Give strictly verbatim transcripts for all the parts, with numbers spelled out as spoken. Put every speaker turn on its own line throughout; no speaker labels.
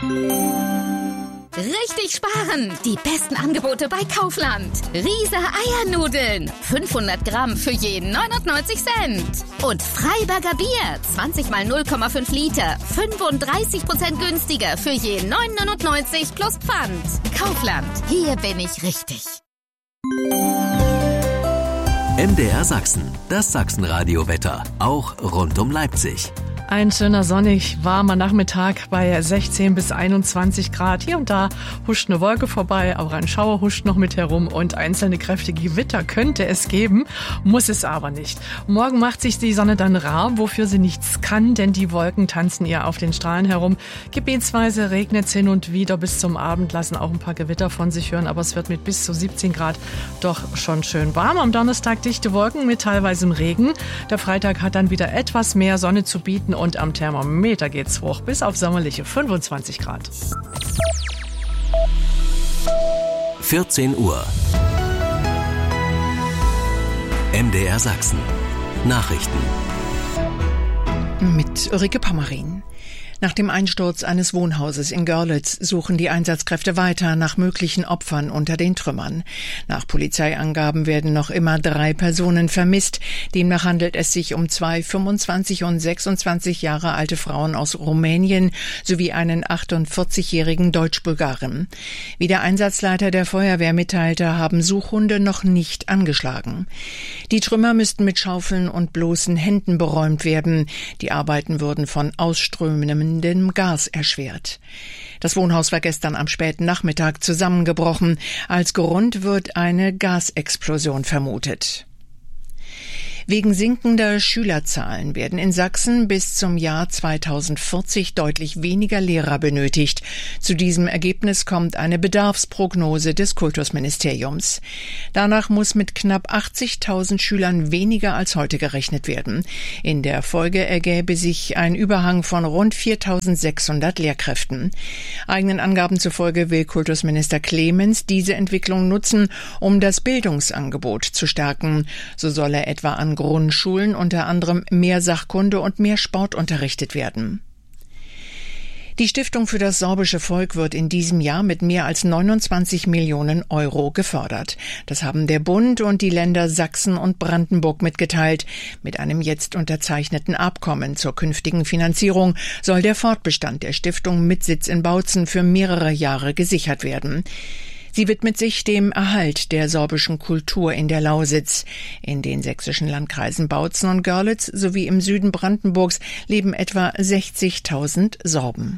Richtig sparen! Die besten Angebote bei Kaufland. Riese Eiernudeln. fünfhundert Gramm für jeden neunundneunzig Cent. Und Freiberger Bier. zwanzig mal null Komma fünf Liter. fünfunddreißig Prozent günstiger für jeden neun neunundneunzig plus Pfand. Kaufland. Hier bin ich richtig.
M D R Sachsen. Das Sachsenradio-Wetter. Auch rund um Leipzig.
Ein schöner sonnig warmer Nachmittag bei sechzehn bis einundzwanzig Grad. Hier und da huscht eine Wolke vorbei, auch ein Schauer huscht noch mit herum und einzelne kräftige Gewitter könnte es geben, muss es aber nicht. Morgen macht sich die Sonne dann rar, wofür sie nichts kann, denn die Wolken tanzen ihr auf den Strahlen herum. Gebietsweise regnet es hin und wieder, bis zum Abend lassen auch ein paar Gewitter von sich hören, aber es wird mit bis zu siebzehn Grad doch schon schön warm. Am Donnerstag dichte Wolken mit teilweise Regen. Der Freitag hat dann wieder etwas mehr Sonne zu bieten und am Thermometer geht's hoch bis auf sommerliche fünfundzwanzig Grad.
vierzehn Uhr. M D R Sachsen. Nachrichten.
Mit Ulrike Pommerin. Nach dem Einsturz eines Wohnhauses in Görlitz suchen die Einsatzkräfte weiter nach möglichen Opfern unter den Trümmern. Nach Polizeiangaben werden noch immer drei Personen vermisst. Demnach handelt es sich um zwei fünfundzwanzig und sechsundzwanzig Jahre alte Frauen aus Rumänien sowie einen achtundvierzigjährigen Deutsch-Bulgaren. Wie der Einsatzleiter der Feuerwehr mitteilte, haben Suchhunde noch nicht angeschlagen. Die Trümmer müssten mit Schaufeln und bloßen Händen beräumt werden. Die Arbeiten würden von ausströmendem dem Gas erschwert. Das Wohnhaus war gestern am späten Nachmittag zusammengebrochen. Als Grund wird eine Gasexplosion vermutet. Wegen sinkender Schülerzahlen werden in Sachsen bis zum Jahr zweitausendvierzig deutlich weniger Lehrer benötigt. Zu diesem Ergebnis kommt eine Bedarfsprognose des Kultusministeriums. Danach muss mit knapp achtzigtausend Schülern weniger als heute gerechnet werden. In der Folge ergäbe sich ein Überhang von rund viertausendsechshundert Lehrkräften. Eigenen Angaben zufolge will Kultusminister Clemens diese Entwicklung nutzen, um das Bildungsangebot zu stärken. So soll er etwa an Grundschulen unter anderem mehr Sachkunde und mehr Sport unterrichtet werden. Die Stiftung für das sorbische Volk wird in diesem Jahr mit mehr als neunundzwanzig Millionen Euro gefördert. Das haben der Bund und die Länder Sachsen und Brandenburg mitgeteilt. Mit einem jetzt unterzeichneten Abkommen zur künftigen Finanzierung soll der Fortbestand der Stiftung mit Sitz in Bautzen für mehrere Jahre gesichert werden. Sie widmet sich dem Erhalt der sorbischen Kultur in der Lausitz. In den sächsischen Landkreisen Bautzen und Görlitz sowie im Süden Brandenburgs leben etwa sechzigtausend Sorben.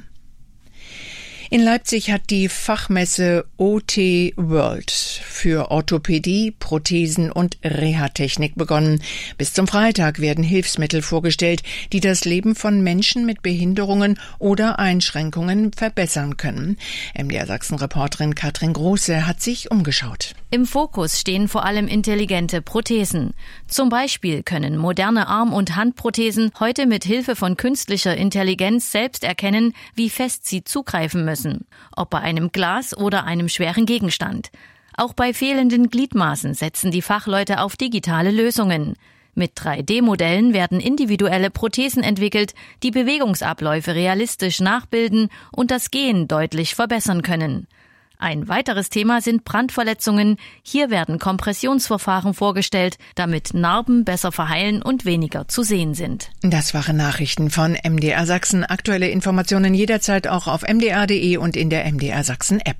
In Leipzig hat die Fachmesse O T World für Orthopädie, Prothesen und Reha-Technik begonnen. Bis zum Freitag werden Hilfsmittel vorgestellt, die das Leben von Menschen mit Behinderungen oder Einschränkungen verbessern können. M D R Sachsen-Reporterin Katrin Große hat sich umgeschaut.
Im Fokus stehen vor allem intelligente Prothesen. Zum Beispiel können moderne Arm- und Handprothesen heute mit Hilfe von künstlicher Intelligenz selbst erkennen, wie fest sie zugreifen müssen. Ob bei einem Glas oder einem schweren Gegenstand. Auch bei fehlenden Gliedmaßen setzen die Fachleute auf digitale Lösungen. Mit drei D Modellen werden individuelle Prothesen entwickelt, die Bewegungsabläufe realistisch nachbilden und das Gehen deutlich verbessern können. Ein weiteres Thema sind Brandverletzungen. Hier werden Kompressionsverfahren vorgestellt, damit Narben besser verheilen und weniger zu sehen sind.
Das waren Nachrichten von M D R Sachsen. Aktuelle Informationen jederzeit auch auf m d r punkt d e und in der M D R Sachsen App.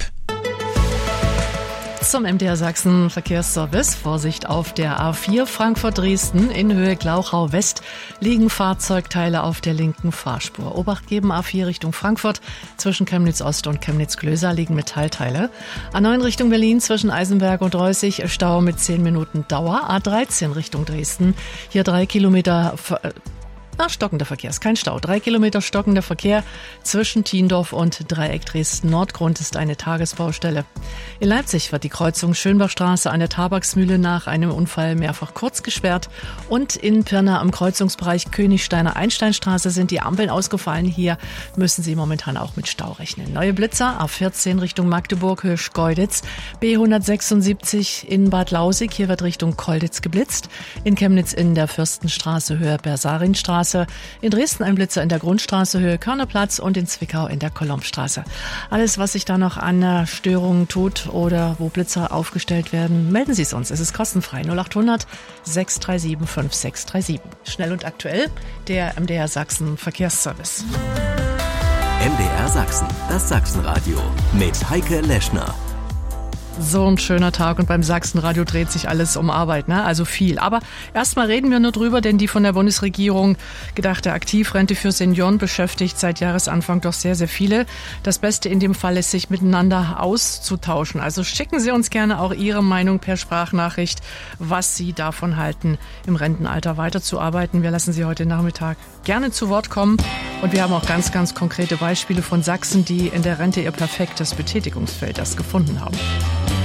Zum M D R Sachsen Verkehrsservice. Vorsicht auf der A vier Frankfurt-Dresden in Höhe Glauchau West liegen Fahrzeugteile auf der linken Fahrspur. Obacht geben A vier Richtung Frankfurt. Zwischen Chemnitz Ost und Chemnitz Klöser liegen Metallteile. A neun Richtung Berlin zwischen Eisenberg und Reußig Stau mit zehn Minuten Dauer. A dreizehn Richtung Dresden. Hier drei Kilometer Ver- Na, stockender Verkehr, ist kein Stau. Drei Kilometer stockender Verkehr zwischen Tiendorf und Dreieck Dresden. Nordgrund ist eine Tagesbaustelle. In Leipzig wird die Kreuzung Schönbachstraße an der Tabaksmühle nach einem Unfall mehrfach kurz gesperrt. Und in Pirna am Kreuzungsbereich Königsteiner Einsteinstraße sind die Ampeln ausgefallen. Hier müssen Sie momentan auch mit Stau rechnen. Neue Blitzer, A vierzehn Richtung Magdeburg, Höhe Schkeuditz. B hundertsechsundsiebzig in Bad Lausig, hier wird Richtung Kolditz geblitzt. In Chemnitz in der Fürstenstraße, Höhe Bersarinstraße. Straße, in Dresden ein Blitzer in der Grundstraße Höhe Körnerplatz und in Zwickau in der Kolombstraße. Alles, was sich da noch an Störungen tut oder wo Blitzer aufgestellt werden, melden Sie es uns. Es ist kostenfrei. null acht hundert sechs drei sieben fünf sechs drei sieben. Schnell und aktuell, der M D R Sachsen Verkehrsservice.
M D R Sachsen, das Sachsenradio mit Heike Leschner.
So ein schöner Tag und beim Sachsenradio dreht sich alles um Arbeit, ne? Also viel. Aber erstmal reden wir nur drüber, denn die von der Bundesregierung gedachte Aktivrente für Senioren beschäftigt seit Jahresanfang doch sehr, sehr viele. Das Beste in dem Fall ist, sich miteinander auszutauschen. Also schicken Sie uns gerne auch Ihre Meinung per Sprachnachricht, was Sie davon halten, im Rentenalter weiterzuarbeiten. Wir lassen Sie heute Nachmittag gerne zu Wort kommen. Und wir haben auch ganz, ganz konkrete Beispiele von Sachsen, die in der Rente ihr perfektes Betätigungsfeld erst gefunden haben.